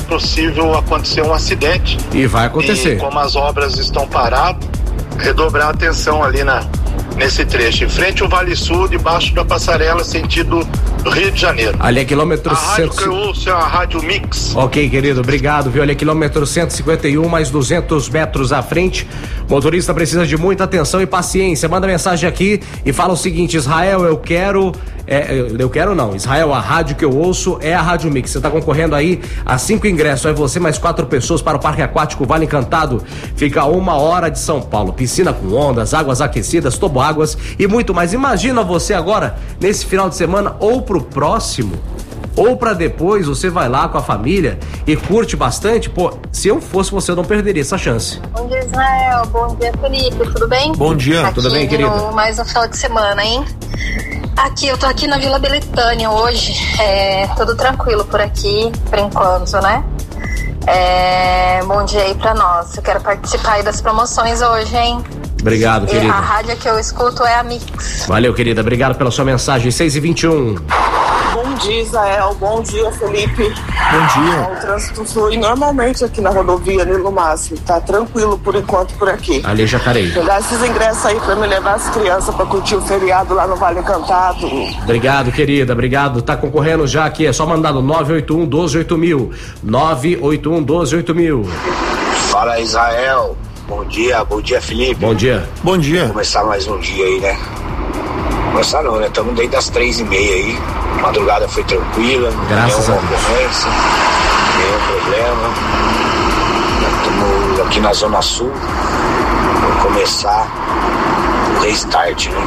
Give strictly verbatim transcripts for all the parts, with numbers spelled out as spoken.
possível acontecer um acidente. E vai acontecer. E como as obras estão paradas, redobrar a atenção ali na, nesse trecho. Em frente ao Vale Sul, debaixo da passarela, sentido do Rio de Janeiro. Ali é quilômetro A rádio cento... que eu ouço é a Rádio Mix. Ok, querido, obrigado, viu? Ali é quilômetro cento e cinquenta e um, mais duzentos metros à frente. Motorista precisa de muita atenção e paciência. Manda mensagem aqui e fala o seguinte: Israel, eu quero... É, eu quero não, Israel, a rádio que eu ouço é a Rádio Mix. Você tá concorrendo aí a cinco ingressos, é você mais quatro pessoas para o Parque Aquático Vale Encantado. Fica a uma hora de São Paulo, piscina com ondas, águas aquecidas, toboáguas e muito mais. Imagina você agora, nesse final de semana ou pro próximo, ou pra depois, você vai lá com a família e curte bastante. Pô, se eu fosse você, eu não perderia essa chance. Bom dia, Israel, bom dia, Felipe, tudo bem? Bom dia, aqui, tudo bem, querida? No, mais um final de semana, hein? Aqui, eu tô aqui na Vila Belitânia hoje, é, tudo tranquilo por aqui, por enquanto, né? É, bom dia aí pra nós, eu quero participar aí das promoções hoje, hein? Obrigado, querida. E a rádio que eu escuto é a Mix. Valeu, querida, obrigado pela sua mensagem. Seis e vinte e um. Bom dia, Israel, bom dia, Felipe. Bom dia. O trânsito flui normalmente aqui na rodovia, ali no máximo, tá tranquilo por enquanto por aqui. Ali Jacareí. Pegar esses ingressos aí pra me levar as crianças pra curtir o feriado lá no Vale Encantado. Obrigado, querida, obrigado. Tá concorrendo já aqui, é só mandar no nove oito um, doze, oito mil. nove oito um, doze, oito mil. Fala, Israel. Bom dia, bom dia, Felipe. Bom dia. Bom dia. Vamos começar mais um dia aí, né? Começar não, né? Estamos desde as três e meia aí. A madrugada foi tranquila. Graças a Deus. Nenhuma ocorrência, nenhum problema. Estamos aqui na Zona Sul. Vamos começar o restart, né?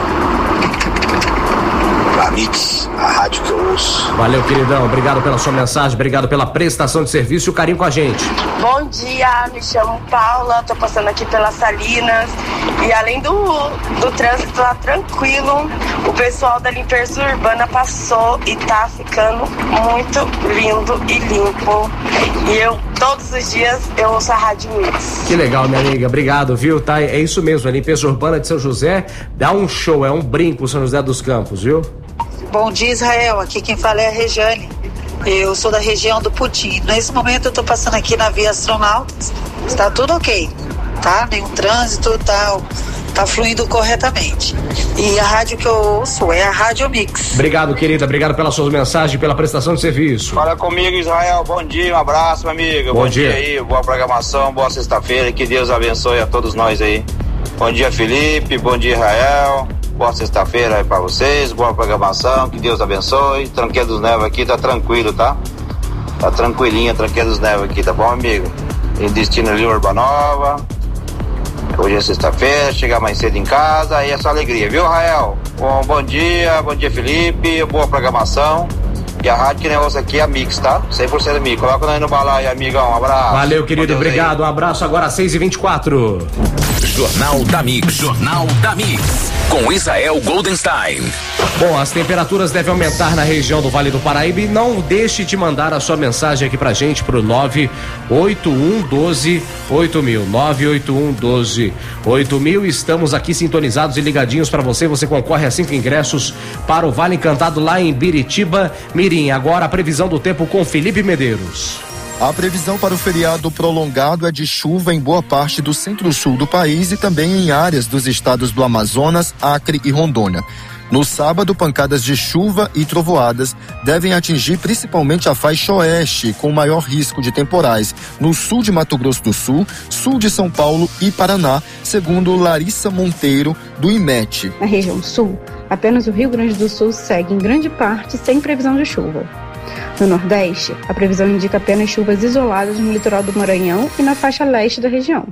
A Mix, a rádio que eu ouço. Valeu, queridão, obrigado pela sua mensagem, obrigado pela prestação de serviço e o carinho com a gente. Bom dia, me chamo Paula, tô passando aqui pelas Salinas e além do, do trânsito lá tranquilo, o pessoal da limpeza urbana passou e tá ficando muito lindo e limpo. E eu, todos os dias, eu ouço a Rádio Mix. Que legal, minha amiga, obrigado, viu? Tá, é isso mesmo, a limpeza urbana de São José dá um show, é um brinco São José dos Campos, viu? Bom dia, Israel, aqui quem fala é a Rejane, eu sou da região do Putim. Nesse momento eu tô passando aqui na Via Astronautas, está tudo ok, tá? Nenhum trânsito, tá, tá fluindo corretamente. E a rádio que eu ouço é a Rádio Mix. Obrigado, querida, obrigado pela sua mensagem, pela prestação de serviço. Fala comigo, Israel, bom dia, um abraço, minha amiga. Bom, bom dia. dia aí, boa programação, boa sexta-feira, que Deus abençoe a todos nós aí. Bom dia, Felipe, bom dia, Israel. Boa sexta-feira aí pra vocês, boa programação, que Deus abençoe. Tranqueira dos Neves aqui tá tranquilo, tá? Tá tranquilinha, Tranqueira dos Neves aqui, tá bom, amigo? Tem destino ali, Urbanova. Hoje é sexta-feira, chegar mais cedo em casa, aí é só alegria, viu, Rael? Bom, bom dia, bom dia, Felipe, boa programação. E a rádio que negócio aqui é a Mix, tá? cem por cento Mix. Coloca nós no balaio, amigão. Um abraço. Valeu, querido, obrigado. Um abraço agora, seis e vinte e quatro. Jornal da Mix. Jornal da Mix. Com Israel Goldenstein. Bom, as temperaturas devem aumentar na região do Vale do Paraíba e não deixe de mandar a sua mensagem aqui pra gente pro nove oito um, doze, oito mil. nove oito um, doze, oito mil. Estamos aqui sintonizados e ligadinhos pra você. Você concorre a cinco ingressos para o Vale Encantado lá em Biritiba, Mirim. Agora a previsão do tempo com Felipe Medeiros. A previsão para o feriado prolongado é de chuva em boa parte do centro-sul do país e também em áreas dos estados do Amazonas, Acre e Rondônia. No sábado, pancadas de chuva e trovoadas devem atingir principalmente a faixa oeste, com maior risco de temporais no sul de Mato Grosso do Sul, sul de São Paulo e Paraná, segundo Larissa Monteiro, do I M E T. Na região sul, apenas o Rio Grande do Sul segue em grande parte sem previsão de chuva. No Nordeste, a previsão indica apenas chuvas isoladas no litoral do Maranhão e na faixa leste da região.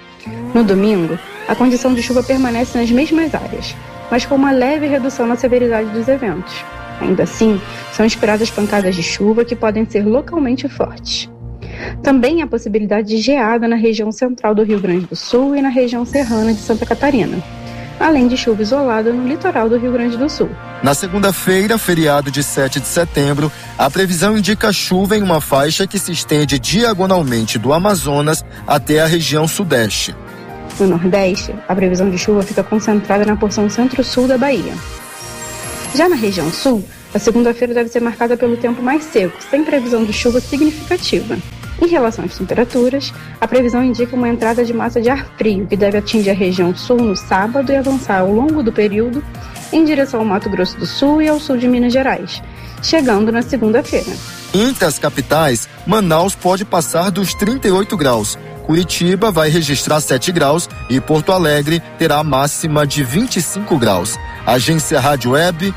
No domingo, a condição de chuva permanece nas mesmas áreas, mas com uma leve redução na severidade dos eventos. Ainda assim, são esperadas pancadas de chuva que podem ser localmente fortes. Também há possibilidade de geada na região central do Rio Grande do Sul e na região serrana de Santa Catarina, além de chuva isolada no litoral do Rio Grande do Sul. Na segunda-feira, feriado de sete de setembro, a previsão indica chuva em uma faixa que se estende diagonalmente do Amazonas até a região sudeste. No Nordeste, a previsão de chuva fica concentrada na porção centro-sul da Bahia. Já na região sul, a segunda-feira deve ser marcada pelo tempo mais seco, sem previsão de chuva significativa. Em relação às temperaturas, a previsão indica uma entrada de massa de ar frio, que deve atingir a região sul no sábado e avançar ao longo do período em direção ao Mato Grosso do Sul e ao sul de Minas Gerais, chegando na segunda-feira. Entre as capitais, Manaus pode passar dos trinta e oito graus. Curitiba vai registrar sete graus e Porto Alegre terá a máxima de vinte e cinco graus. Agência Rádio Web.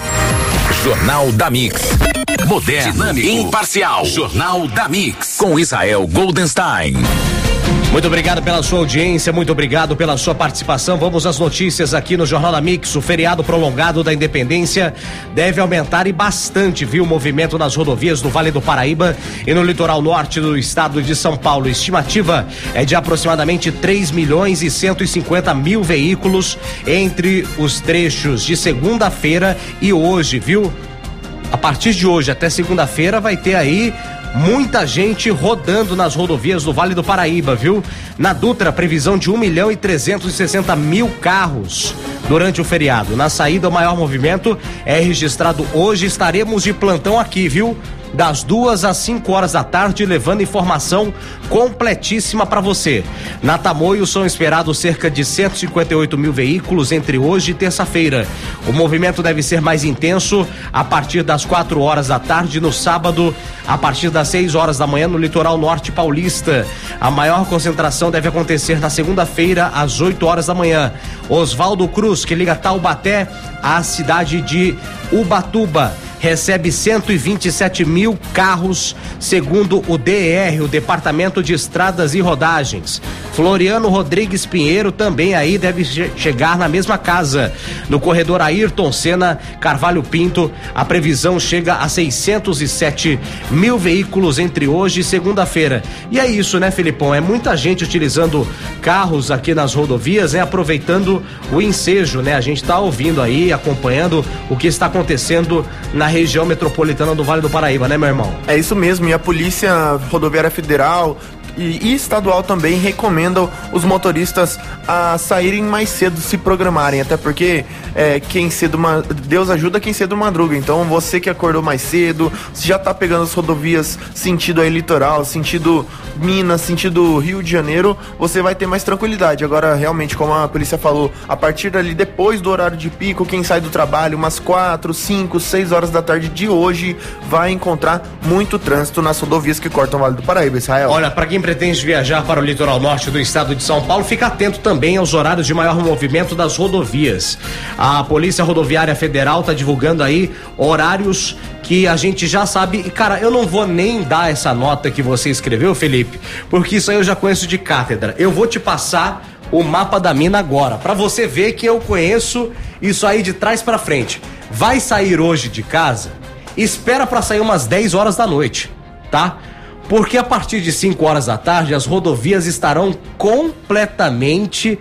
Jornal da Mix. Moderno, dinâmico, imparcial. Jornal da Mix. Com Israel Goldenstein. Muito obrigado pela sua audiência, muito obrigado pela sua participação. Vamos às notícias aqui no Jornal da Mix. O feriado prolongado da Independência deve aumentar e bastante, viu, o movimento nas rodovias do Vale do Paraíba e no litoral norte do estado de São Paulo. Estimativa é de aproximadamente três milhões e cento e cinquenta mil veículos entre os trechos de segunda-feira e hoje, viu? A partir de hoje até segunda-feira vai ter aí muita gente rodando nas rodovias do Vale do Paraíba, viu? Na Dutra, previsão de um milhão e trezentos e sessenta mil carros durante o feriado. Na saída, o maior movimento é registrado hoje. Estaremos de plantão aqui, viu? Das duas às cinco horas da tarde, levando informação completíssima para você. Na Tamoio são esperados cerca de cento e cinquenta e oito mil veículos entre hoje e terça-feira. O movimento deve ser mais intenso a partir das quatro horas da tarde no sábado, a partir das seis horas da manhã no litoral norte paulista. A maior concentração deve acontecer na segunda-feira às oito horas da manhã. Oswaldo Cruz, que liga Taubaté à cidade de Ubatuba, recebe cento e vinte e sete mil carros, segundo o D E R, o Departamento de Estradas e Rodagens. Floriano Rodrigues Pinheiro também aí deve chegar na mesma casa. No corredor Ayrton Senna Carvalho Pinto, a previsão chega a seiscentos e sete mil veículos entre hoje e segunda-feira. E é isso, né, Felipão? É muita gente utilizando carros aqui nas rodovias, né? Aproveitando o ensejo, né? A gente tá ouvindo aí, acompanhando o que está acontecendo na região metropolitana do Vale do Paraíba, né, meu irmão? É isso mesmo, e a Polícia Rodoviária Federal e, e estadual também recomendam os motoristas a saírem mais cedo, se programarem, até porque é, quem cedo, Deus ajuda quem cedo madruga. Então você que acordou mais cedo, se já tá pegando as rodovias sentido aí litoral, sentido Minas, sentido Rio de Janeiro, você vai ter mais tranquilidade. Agora, realmente, como a polícia falou, a partir dali, depois do horário de pico, quem sai do trabalho umas quatro, cinco, seis horas da tarde de hoje vai encontrar muito trânsito nas rodovias que cortam o Vale do Paraíba. Israel. Olha, para quem pretende viajar para o litoral norte do estado de São Paulo, fica atento também aos horários de maior movimento das rodovias. A Polícia Rodoviária Federal está divulgando aí horários que a gente já sabe. E, cara, eu não vou nem dar essa nota que você escreveu, Felipe, porque isso aí eu já conheço de cátedra. Eu vou te passar o mapa da mina agora, para você ver que eu conheço isso aí de trás para frente. Vai sair hoje de casa, espera para sair umas dez horas da noite, tá? Porque a partir de cinco horas da tarde as rodovias estarão completamente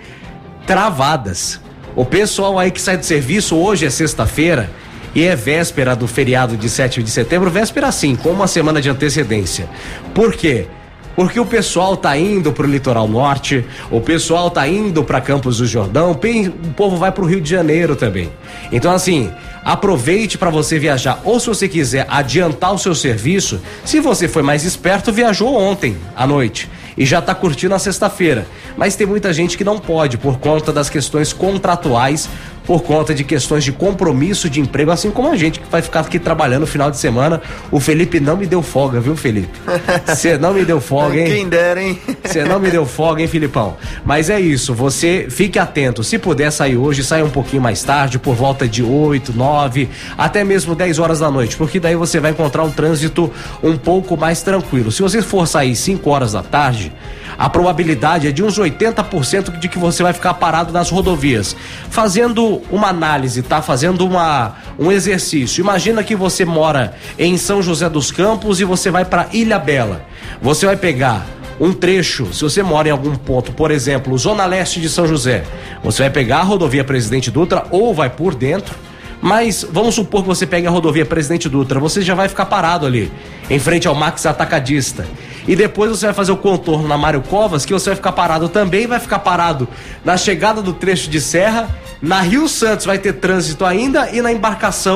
travadas. O pessoal aí que sai do serviço, hoje é sexta-feira e é véspera do feriado de sete de setembro, véspera sim, com uma semana de antecedência. Por quê? Porque o pessoal tá indo pro litoral norte, o pessoal tá indo para Campos do Jordão, o povo vai pro Rio de Janeiro também. Então, assim, aproveite para você viajar, ou se você quiser adiantar o seu serviço, se você foi mais esperto, viajou ontem à noite e já tá curtindo a sexta-feira. Mas tem muita gente que não pode por conta das questões contratuais, por conta de questões de compromisso de emprego, assim como a gente que vai ficar aqui trabalhando no final de semana. O Felipe não me deu folga, viu, Felipe? Você não me deu folga, hein? Quem dera, hein? Você não me deu folga, hein, Filipão? Mas é isso, você fique atento. Se puder sair hoje, saia um pouquinho mais tarde, por volta de oito, nove, até mesmo dez horas da noite, porque daí você vai encontrar um trânsito um pouco mais tranquilo. Se você for sair cinco horas da tarde, a probabilidade é de uns oitenta por cento de que você vai ficar parado nas rodovias. Fazendo uma análise, tá? Fazendo uma, um exercício. Imagina que você mora em São José dos Campos e você vai para Ilhabela. Você vai pegar um trecho, se você mora em algum ponto, por exemplo, Zona Leste de São José, você vai pegar a rodovia Presidente Dutra ou vai por dentro. Mas vamos supor que você pegue a rodovia Presidente Dutra, você já vai ficar parado ali, em frente ao Max Atacadista. E depois você vai fazer o contorno na Mário Covas, que você vai ficar parado também, vai ficar parado na chegada do trecho de serra, na Rio Santos vai ter trânsito ainda e na embarcação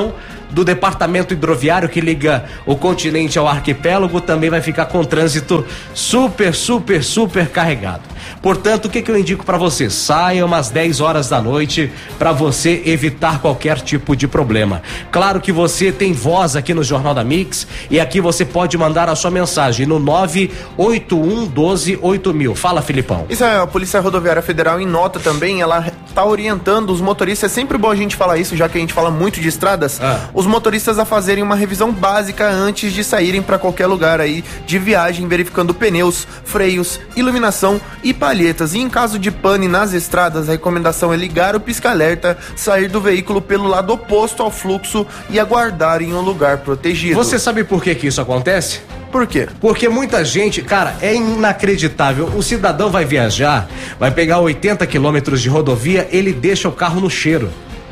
do departamento hidroviário que liga o continente ao arquipélago também vai ficar com trânsito super, super, super carregado. Portanto, o que, que eu indico para você? Saia umas dez horas da noite para você evitar qualquer tipo de problema. Claro que você tem voz aqui no Jornal da Mix e aqui você pode mandar a sua mensagem no nove oito um um dois oito mil. Fala, Filipão. Isso é, a Polícia Rodoviária Federal, em nota também, ela está orientando os motoristas, é sempre bom a gente falar isso, já que a gente fala muito de estradas, ah. os motoristas a fazerem uma revisão básica antes de saírem para qualquer lugar aí de viagem, verificando pneus, freios, iluminação e palhetas. E em caso de pane nas estradas, a recomendação é ligar o pisca-alerta, sair do veículo pelo lado oposto ao fluxo e aguardar em um lugar protegido. Você sabe por que que isso acontece? Por quê? Porque muita gente, cara, é inacreditável. O cidadão vai viajar, vai pegar oitenta quilômetros de rodovia, ele deixa o carro no cheiro.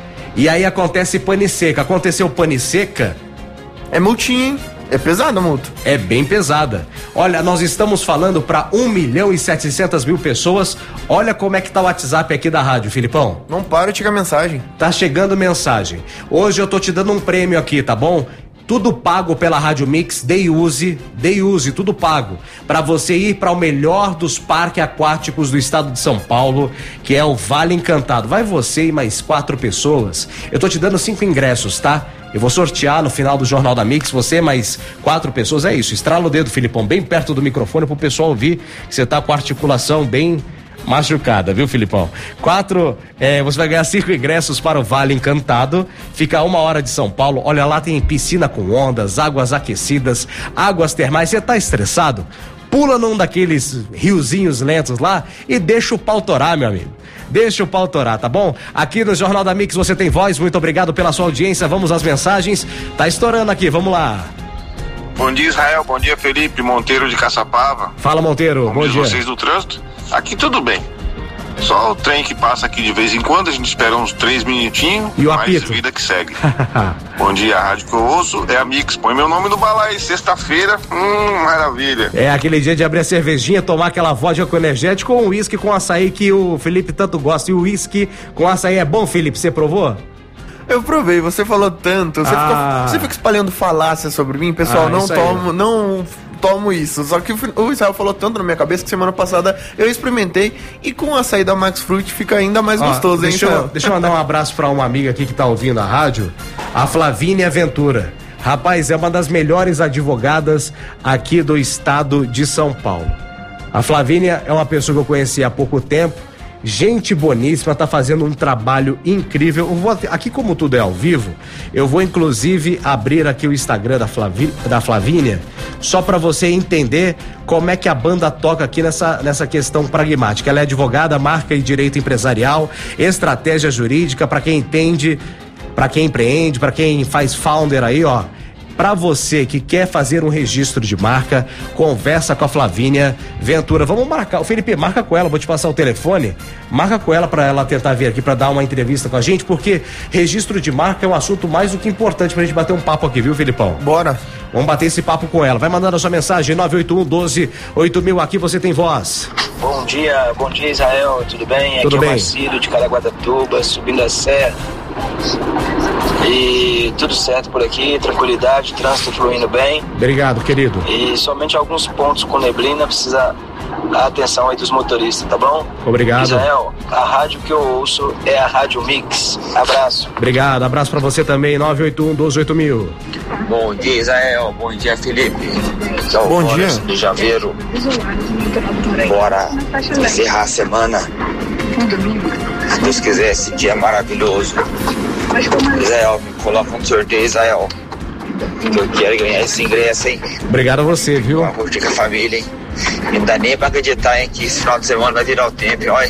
E aí acontece pane seca. Aconteceu pane seca. É multinha, hein? É pesada a multa. É bem pesada. Olha, nós estamos falando para um milhão e setecentas mil pessoas. Olha como é que tá o WhatsApp aqui da rádio, Filipão. Não para de chegar mensagem. Tá chegando mensagem. Hoje eu tô te dando um prêmio aqui, tá bom? Tudo pago pela Rádio Mix, Day Use, Day Use, tudo pago. Para você ir para o melhor dos parques aquáticos do estado de São Paulo, que é o Vale Encantado. Vai você e mais quatro pessoas. Eu tô te dando cinco ingressos, tá? Eu vou sortear no final do Jornal da Mix, você mais quatro pessoas, é isso. Estrala o dedo, Filipão, bem perto do microfone pro pessoal ouvir que você tá com a articulação bem machucada, viu, Filipão? Quatro, é, você vai ganhar cinco ingressos para o Vale Encantado, fica a uma hora de São Paulo. Olha lá, tem piscina com ondas, águas aquecidas, águas termais. Você tá estressado? Pula num daqueles riozinhos lentos lá e deixa o pau torar, meu amigo. Deixa o pau torar, tá bom? Aqui no Jornal da Mix você tem voz, muito obrigado pela sua audiência. Vamos às mensagens, tá estourando aqui, vamos lá. Bom dia, Israel, bom dia, Felipe, Monteiro de Caçapava. Fala, Monteiro, Como bom dia. Vocês do trânsito? Aqui tudo bem. Só o trem que passa aqui de vez em quando, a gente espera uns três minutinhos. E o mais apito? Vida que segue. Bom dia, a rádio que eu ouço é a Mix. Põe meu nome no balaio, sexta-feira, hum, maravilha. É aquele dia de abrir a cervejinha, tomar aquela vodka com energético ou um uísque com açaí que o Felipe tanto gosta. E o uísque com açaí é bom, Felipe? Você provou? Eu provei, você falou tanto, você, ah. fica, você fica espalhando falácia sobre mim, pessoal, ah, não tomo, não tomo isso, só que o Israel falou tanto na minha cabeça que semana passada eu experimentei e com a saída da Max Fruit fica ainda mais ah, gostoso, hein, deixa eu, deixa eu mandar um abraço pra uma amiga aqui que tá ouvindo a rádio, a Flavínia Ventura. Rapaz, é uma das melhores advogadas aqui do estado de São Paulo. A Flavínia é uma pessoa que eu conheci há pouco tempo, gente boníssima, tá fazendo um trabalho incrível. Eu vou, aqui como tudo é ao vivo, eu vou inclusive abrir aqui o Instagram da, Flavi, da Flavínia, só para você entender como é que a banda toca aqui nessa, nessa questão pragmática. Ela é advogada, marca e direito empresarial, estratégia jurídica, para quem entende, para quem empreende, para quem faz founder aí, ó. Para você que quer fazer um registro de marca, conversa com a Flavínia Ventura. Vamos marcar, o Felipe, marca com ela, vou te passar o telefone, marca com ela para ela tentar vir aqui para dar uma entrevista com a gente, porque registro de marca é um assunto mais do que importante pra gente bater um papo aqui, viu, Filipão? Bora. Vamos bater esse papo com ela. Vai mandando a sua mensagem, nove oito um um dois oito mil, aqui você tem voz. Bom dia, bom dia, Israel, tudo bem? Tudo aqui bem. É o Marcílio de Caraguatatuba, subindo a serra. E tudo certo por aqui, tranquilidade, trânsito fluindo bem. Obrigado, querido. E somente alguns pontos com neblina precisa a atenção aí dos motoristas, tá bom? Obrigado. Israel, a rádio que eu ouço é a Rádio Mix. Abraço. Obrigado, abraço pra você também, nove oito um um dois oito mil. Bom dia, Israel, bom dia, Felipe. Então, bom dia. De Javeiro. Bora encerrar a semana. Se Deus quiser, esse dia é maravilhoso. Israel, me coloca um sorteio, Israel. Eu quero ganhar esse ingresso, hein? Obrigado a você, viu? Vamos curtir com a família, hein? Não dá nem pra acreditar, hein, que esse final de semana vai virar o tempo, olha.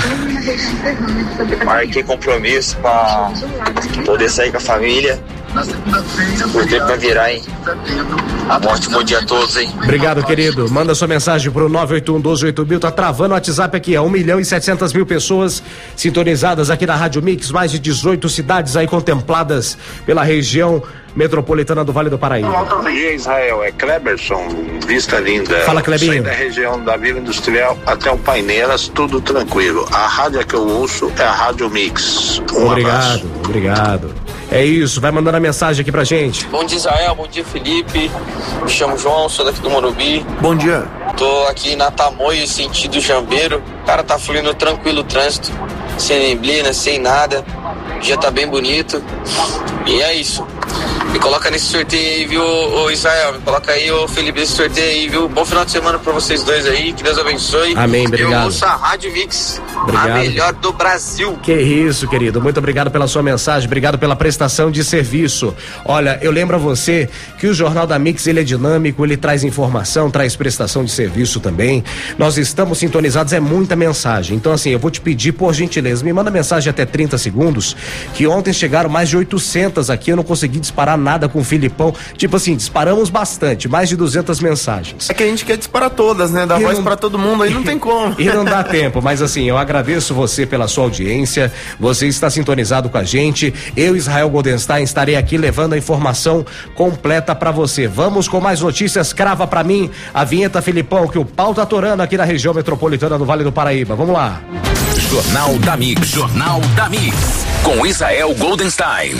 Marquei compromisso pra poder sair com a família. O tempo vai virar, hein? Um ótimo dia a todos, hein? Obrigado, querido. Manda sua mensagem pro nove oito um um dois oito mil. Tá travando o WhatsApp aqui. É um milhão e setecentas mil pessoas sintonizadas aqui na Rádio Mix. Mais de dezoito cidades aí contempladas pela região metropolitana do Vale do Paraíba. Bom dia, Israel. É Kleberson, Vista Linda. Fala, Clebinho. Saí da região da Vila Industrial até o Paineiras, tudo tranquilo. A rádio que eu ouço é a Rádio Mix. Um obrigado, abraço. obrigado. É isso, vai mandando a mensagem aqui pra gente. Bom dia, Israel, bom dia, Felipe. Me chamo João, sou daqui do Morumbi. Bom dia. Tô aqui na Tamoio, sentido Jambeiro. Cara, tá fluindo tranquilo o trânsito, sem neblina, sem nada. O dia tá bem bonito. E é isso. Me coloca nesse sorteio aí, viu, ô Israel? Me coloca aí, ô Felipe, nesse sorteio aí, viu? Bom final de semana pra vocês dois aí, que Deus abençoe. Amém, obrigado. Eu ouço a Rádio Mix, obrigado. A melhor do Brasil. Que isso, querido. Muito obrigado pela sua mensagem, obrigado pela prestação de serviço. Olha, eu lembro a você que o Jornal da Mix, ele é dinâmico, ele traz informação, traz prestação de serviço também. Nós estamos sintonizados, é muita mensagem. Então, assim, eu vou te pedir, por gentileza, me manda mensagem até trinta segundos, que ontem chegaram mais de oitocentas aqui, eu não consegui disparar nada com o Filipão. Tipo assim, disparamos bastante, mais de duzentas mensagens. É que a gente quer disparar todas, né? Dar voz não... pra todo mundo, aí não tem como. E não dá tempo, mas assim, eu agradeço você pela sua audiência, você está sintonizado com a gente. Eu, Israel Goldenstein, estarei aqui levando a informação completa pra você. Vamos com mais notícias, crava pra mim a vinheta, Filipão, que o pau tá atorando aqui na região metropolitana do Vale do Paraíba. Vamos lá. Jornal da Mix, Jornal da Mix, com Israel Goldenstein.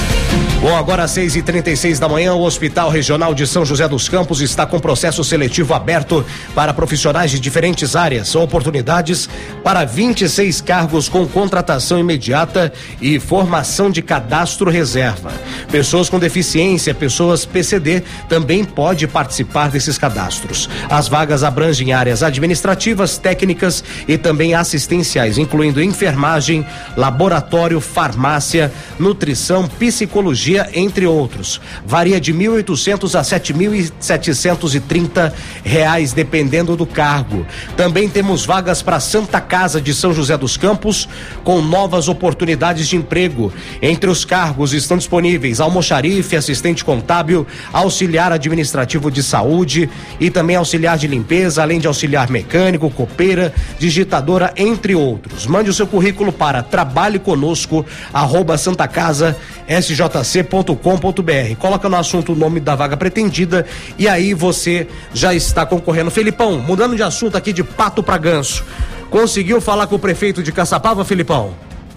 Bom, agora às seis e trinta e seis da manhã, o Hospital Regional de São José dos Campos está com processo seletivo aberto para profissionais de diferentes áreas. Oportunidades para vinte e seis cargos com contratação imediata e formação de cadastro reserva. Pessoas com deficiência, pessoas P C D, também pode participar desses cadastros. As vagas abrangem áreas administrativas, técnicas e também assistenciais, incluindo enfermagem, laboratório, farmácia, nutrição, psicologia, entre outros. Varia de mil e oitocentos a sete mil setecentos e trinta reais, dependendo do cargo. Também temos vagas para Santa Casa de São José dos Campos, com novas oportunidades de emprego. Entre os cargos estão disponíveis almoxarife, assistente contábil, auxiliar administrativo de saúde e também auxiliar de limpeza, além de auxiliar mecânico, copeira, digitadora, entre outros. Mande o seu currículo para trabalhe conosco arroba santa casa s j c ponto com ponto b r. Coloca no assunto o nome da vaga pretendida e aí você já está concorrendo. Felipão, mudando de assunto aqui de pato pra ganso, conseguiu falar com o prefeito de Caçapava, Felipão?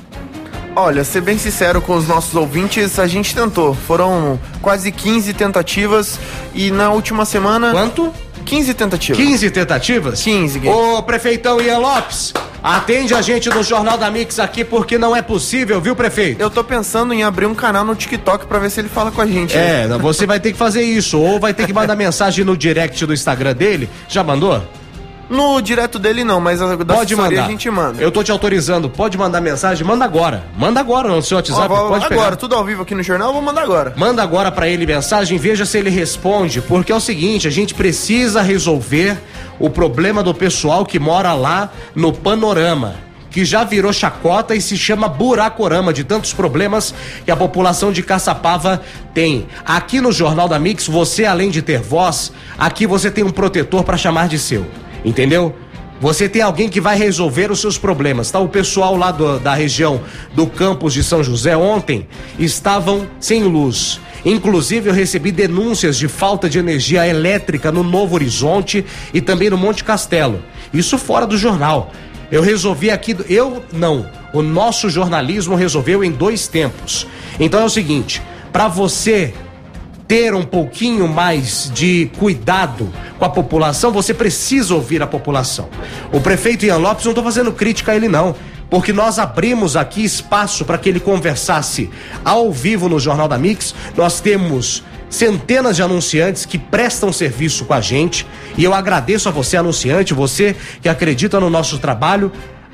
Olha, ser bem sincero com os nossos ouvintes, a gente tentou. Foram quase quinze tentativas e na última semana... Quanto? quinze tentativas. quinze tentativas? quinze. Ô, prefeitão Ian Lopes, atende a gente no Jornal da Mix aqui, porque não é possível, viu, prefeito? Eu tô pensando em abrir um canal no TikTok pra ver se ele fala com a gente. É, né? Você vai ter que fazer isso, ou vai ter que mandar mensagem no direct do Instagram dele. Já mandou? No direto dele não, mas a da pode mandar. A gente manda. Eu tô te autorizando, pode mandar mensagem, manda agora. Manda agora no seu WhatsApp, ó, pode agora, pegar. tudo ao vivo aqui no jornal, eu vou mandar agora. Manda agora pra ele mensagem, veja se ele responde, porque é o seguinte, a gente precisa resolver o problema do pessoal que mora lá no Panorama, que já virou chacota e se chama Buracorama, de tantos problemas que a população de Caçapava tem. Aqui no Jornal da Mix, você, além de ter voz, aqui você tem um protetor para chamar de seu, entendeu? Você tem alguém que vai resolver os seus problemas, tá? O pessoal lá do, da região do campus de São José ontem estavam sem luz. Inclusive eu recebi denúncias de falta de energia elétrica no Novo Horizonte e também no Monte Castelo. Isso fora do jornal. Eu resolvi aqui, eu não, o nosso jornalismo resolveu em dois tempos. Então é o seguinte, para você ter um pouquinho mais de cuidado com a população, você precisa ouvir a população. O prefeito Ian Lopes, não estou fazendo crítica a ele não, porque nós abrimos aqui espaço para que ele conversasse ao vivo no Jornal da Mix. Nós temos centenas de anunciantes que prestam serviço com a gente e eu agradeço a você, anunciante, você que acredita no nosso trabalho.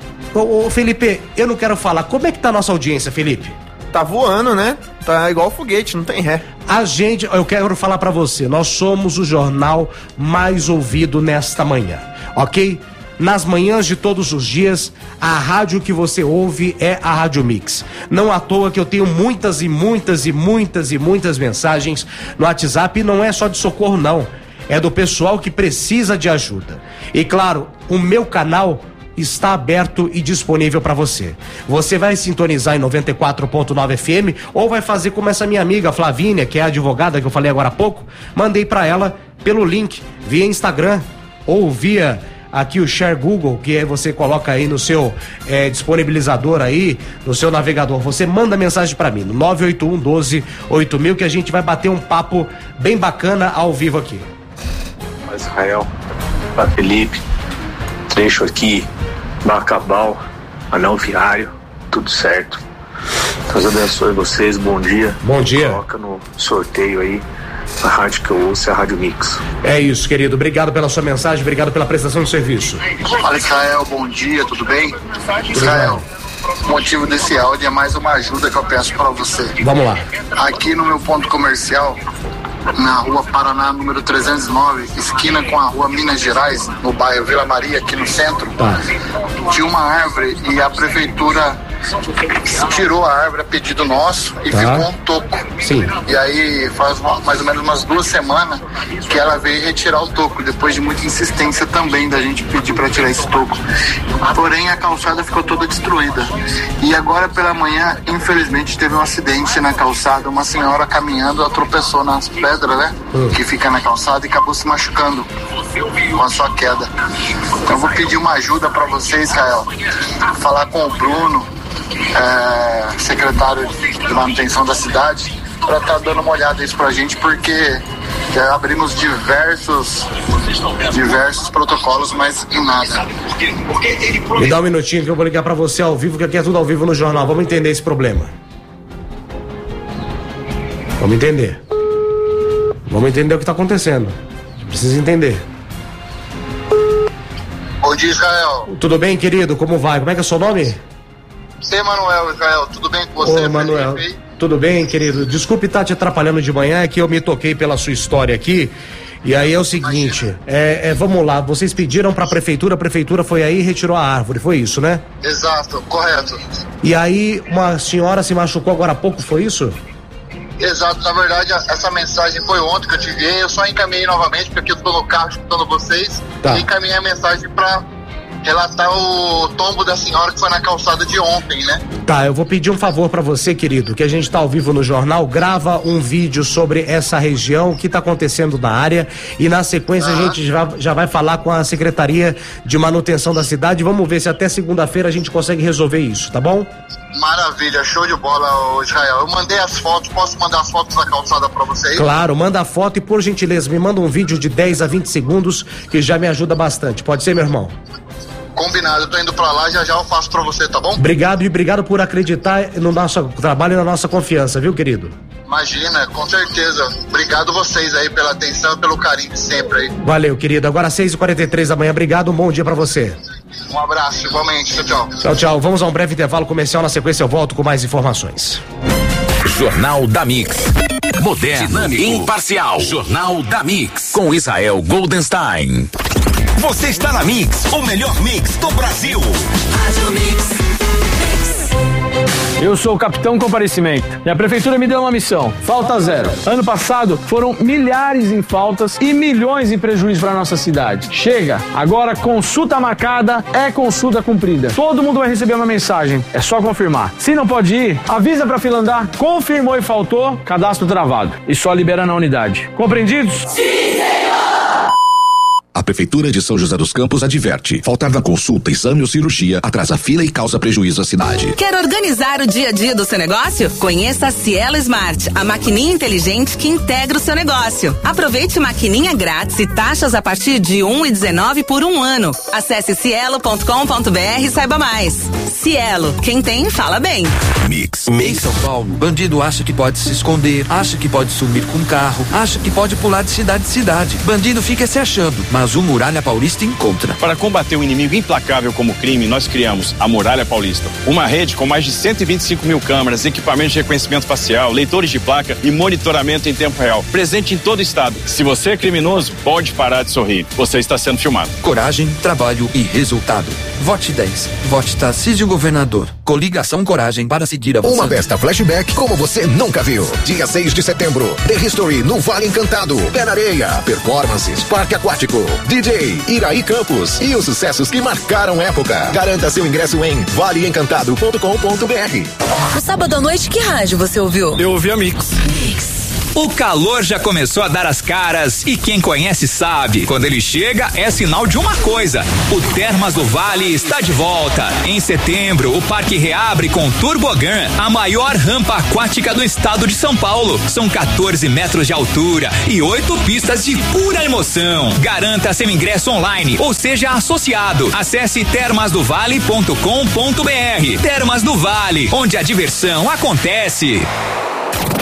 Ô, ô Felipe, eu não quero falar, como é que tá a nossa audiência, Felipe? Tá voando, né? Tá igual foguete, não tem ré. A gente, eu quero falar pra você, nós somos o jornal mais ouvido nesta manhã, ok? Nas manhãs de todos os dias, a rádio que você ouve é a Rádio Mix. Não à toa que eu tenho muitas e muitas e muitas e muitas mensagens no WhatsApp, e não é só de socorro não, é do pessoal que precisa de ajuda. E claro, o meu canal está aberto e disponível para você. Você vai sintonizar em noventa e quatro ponto nove F M ou vai fazer como essa minha amiga Flavínia, que é a advogada que eu falei agora há pouco. Mandei para ela pelo link via Instagram ou via aqui o Share Google, que é você coloca aí no seu é, disponibilizador aí, no seu navegador. Você manda mensagem para mim no nove oito um, doze, oito mil, que a gente vai bater um papo bem bacana ao vivo aqui. Israel, para Felipe, trecho aqui, Bacabal, Anel Viário, tudo certo. Deus abençoe vocês, bom dia. Bom dia. Coloca no sorteio aí a rádio que eu ouço, é a Rádio Mix. É isso, querido. Obrigado pela sua mensagem, obrigado pela prestação de serviço. Fala, Israel, bom dia, tudo bem? Israel, o motivo desse áudio é mais uma ajuda que eu peço para você. Vamos lá. Aqui no meu ponto comercial, na rua Paraná, número trezentos e nove, esquina com a rua Minas Gerais, no bairro Vila Maria, aqui no centro, tá. Tinha uma árvore e a prefeitura tirou a árvore a pedido nosso e tá. ficou um toco. Sim. E aí faz uma, mais ou menos umas duas semanas que ela veio retirar o toco, depois de muita insistência também da gente pedir para tirar esse toco. Porém a calçada ficou toda destruída. E agora pela manhã, infelizmente, teve um acidente na calçada. Uma senhora caminhando, ela tropeçou nas pedras, né? Hum. Que fica na calçada e acabou se machucando com a sua queda. Então eu vou pedir uma ajuda para você, Israel. Falar com o Bruno, É, secretário de manutenção da cidade, para estar tá dando uma olhada nisso pra gente, porque é, abrimos diversos diversos protocolos, mas em nada. Me dá um minutinho que eu vou ligar pra você ao vivo, que aqui é tudo ao vivo no jornal. Vamos entender esse problema. Vamos entender. Vamos entender o que tá acontecendo. Precisa entender. Bom dia, Israel. Tudo bem, querido? Como vai? Como é que é o seu nome? Emanuel, Israel, tudo bem com você? Ô, Emanuel, tudo bem, querido? Desculpe estar te atrapalhando de manhã, é que eu me toquei pela sua história aqui. E aí é o seguinte, é, é, vamos lá, vocês pediram para a prefeitura, a prefeitura foi aí e retirou a árvore, foi isso, né? Exato, correto. E aí uma senhora se machucou agora há pouco, foi isso? Exato, na verdade essa mensagem foi ontem que eu te enviei, eu só encaminhei novamente, porque aqui eu estou no carro escutando vocês, tá. E encaminhei a mensagem para relatar o tombo da senhora que foi na calçada de ontem, né? Tá, eu vou pedir um favor pra você, querido, que a gente tá ao vivo no jornal, grava um vídeo sobre essa região, o que tá acontecendo na área, e na sequência ah. a gente já, já vai falar com a Secretaria de Manutenção da cidade, vamos ver se até segunda-feira a gente consegue resolver isso, tá bom? Maravilha, show de bola, Israel. Eu mandei as fotos, posso mandar as fotos da calçada pra vocês? Claro, manda a foto e, por gentileza, me manda um vídeo de dez a vinte segundos, que já me ajuda bastante, pode ser, meu irmão? Combinado, eu tô indo pra lá, já já eu faço pra você, tá bom? Obrigado e obrigado por acreditar no nosso trabalho e na nossa confiança, viu, querido? Imagina, com certeza. Obrigado vocês aí pela atenção e pelo carinho de sempre aí. Valeu, querido. Agora seis e quarenta e três da manhã, obrigado, um bom dia pra você. Um abraço, igualmente, tchau, tchau. Tchau, tchau. Vamos a um breve intervalo comercial, na sequência eu volto com mais informações. Jornal da Mix. Moderno, dinâmico, imparcial. Jornal da Mix. Com Israel Goldenstein. Você está na Mix, o melhor mix do Brasil. Rádio Mix. Eu sou o Capitão Comparecimento e a prefeitura me deu uma missão, falta zero. Ano passado foram milhares em faltas e milhões em prejuízo para nossa cidade. Chega, agora consulta marcada é consulta cumprida. Todo mundo vai receber uma mensagem, é só confirmar. Se não pode ir, avisa pra fila andar, confirmou e faltou, cadastro travado. E só libera na unidade. Compreendidos? Sim, senhor! A Prefeitura de São José dos Campos adverte: faltar na consulta, exame ou cirurgia atrasa a fila e causa prejuízo à cidade. Quer organizar o dia a dia do seu negócio? Conheça a Cielo Smart, a maquininha inteligente que integra o seu negócio. Aproveite maquininha grátis e taxas a partir de um real e dezenove centavos por um ano. Acesse cielo ponto com ponto br e saiba mais. Cielo, quem tem, fala bem. Mix. Em São Paulo, bandido acha que pode se esconder, acha que pode sumir com carro, acha que pode pular de cidade em cidade. Bandido fica se achando, mas o Muralha Paulista encontra. Para combater um inimigo implacável como o crime, nós criamos a Muralha Paulista. Uma rede com mais de cento e vinte e cinco mil câmeras, equipamentos de reconhecimento facial, leitores de placa e monitoramento em tempo real. Presente em todo o estado. Se você é criminoso, pode parar de sorrir. Você está sendo filmado. Coragem, trabalho e resultado. Vote dez. Vote Tarcísio Governador. Coligação Coragem para seguir a Uma festa flashback como você nunca viu. Dia seis de setembro, The History no Vale Encantado. Pé na areia, performances, parque aquático, D J Iraí Campos e os sucessos que marcaram época. Garanta seu ingresso em vale encantado ponto com ponto br. No sábado à noite, que rádio você ouviu? Eu ouvi a Mix. Mix. O calor já começou a dar as caras e quem conhece sabe, quando ele chega é sinal de uma coisa: o Termas do Vale está de volta. Em setembro, o parque reabre com Turbogan, a maior rampa aquática do estado de São Paulo. São quatorze metros de altura e oito pistas de pura emoção. Garanta seu ingresso online ou seja associado. Acesse termas do vale ponto com ponto br. Termas do Vale, onde a diversão acontece.